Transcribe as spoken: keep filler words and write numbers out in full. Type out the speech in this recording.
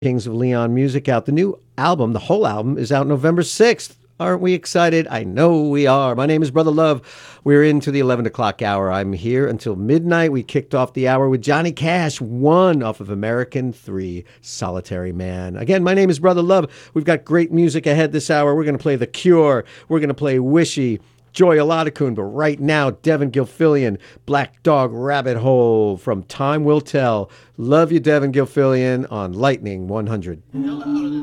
Kings of Leon music out. The new album, the whole album, is out November sixth. Aren't we excited? I know we are. My name is Brother Love. We're into the eleven o'clock hour. I'm here until midnight. We kicked off the hour with Johnny Cash, one off of American three, Solitary Man. Again, my name is Brother Love. We've got great music ahead this hour. We're going to play The Cure. We're going to play Wishy, Joy Oladokun, but right now, Devin Gilfillian, Black Dog Rabbit Hole from Time Will Tell. Love you, Devin Gilfillian, on Lightning one hundred.